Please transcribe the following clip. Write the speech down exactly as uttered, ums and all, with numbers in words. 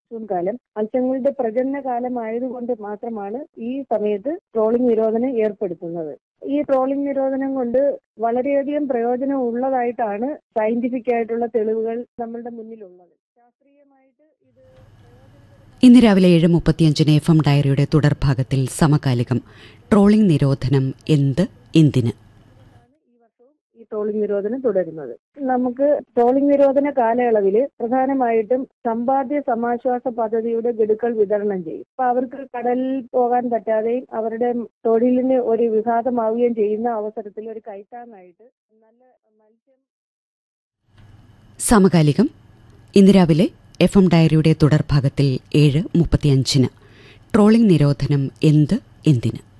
Monsoon കാലം മത്സ്യങ്ങളുടെ പ്രജനന കാലമായതുകൊണ്ട് മാത്രമാണ് ഈ സമയത്ത് ട്രോളിംഗ് നിരോധനം ഏർപ്പെടുത്തുന്നത്. ഈ ട്രോളിംഗ് നിരോധനം കൊണ്ട് വളരെയധികം പ്രയോജനം ഉള്ളതായിട്ടാണ് സയന്റിഫിക് ആയിട്ടുള്ള തെളിവുകൾ നമ്മളുടെ മുന്നിലുള്ളത്. ശാസ്ത്രീയമായിട്ട് ഇത് ഇന്ന് രാവിലെ ഏഴ് മുപ്പത്തിയഞ്ചിന് എഫ് എം ഡയറിയുടെ തുടർഭാഗത്തിൽ സമകാലികം ട്രോളിംഗ് നിരോധനം എന്ത് എന്തിന്. ഈ ട്രോളിംഗ് നിരോധനം തുടരുന്നത് നമുക്ക് ട്രോളിംഗ് നിരോധന കാലയളവിൽ പ്രധാനമായിട്ടും സമ്പാദ്യ സമാശ്വാസ പദ്ധതിയുടെ ഗഡുക്കൾ വിതരണം ചെയ്യും. അപ്പൊ അവർക്ക് കടലിൽ പോകാൻ പറ്റാതെയും അവരുടെ തൊഴിലിന് ഒരു വിഘാതമാവുകയും ചെയ്യുന്ന അവസരത്തിൽ ഒരു കൈത്താങ്ങായിട്ട് നല്ല മത്സ്യം. സമകാലികം ഇന്ന് രാവിലെ എഫ് എം ഡയറിയുടെ തുടർഭാഗത്തിൽ ഏഴ് മുപ്പത്തിയഞ്ചിന് ട്രോളിംഗ് നിരോധനം എന്ത് എന്തിന്.